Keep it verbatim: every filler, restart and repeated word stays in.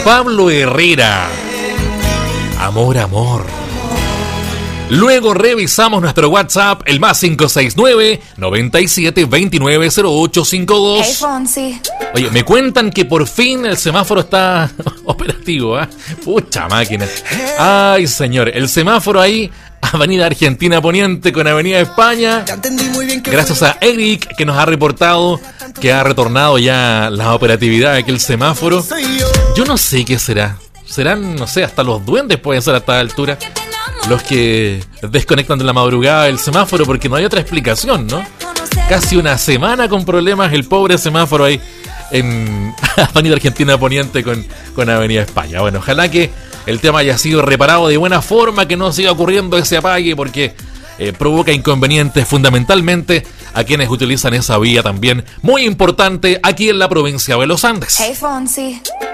Pablo Herrera. Amor, amor. Luego revisamos nuestro WhatsApp, el más cinco seis nueve, noventa y siete, veintinueve, cero ocho cincuenta y dos. Hey, Fonsi. Oye, me cuentan que por fin el semáforo está operativo, ¿eh? Pucha máquina. Ay, señor, el semáforo ahí, Avenida Argentina Poniente con Avenida España. Gracias a Eric, que nos ha reportado que ha retornado ya la operatividad de aquel semáforo. Yo no sé qué será. Serán, no sé, hasta los duendes pueden ser a esta altura los que desconectan de la madrugada el semáforo, porque no hay otra explicación, ¿no? Casi una semana con problemas el pobre semáforo ahí en Avenida Argentina Poniente con, con Avenida España. Bueno, ojalá que el tema haya sido reparado de buena forma, que no siga ocurriendo ese apague, porque eh, provoca inconvenientes fundamentalmente a quienes utilizan esa vía también muy importante aquí en la provincia de los Andes. Hey, Fonsi.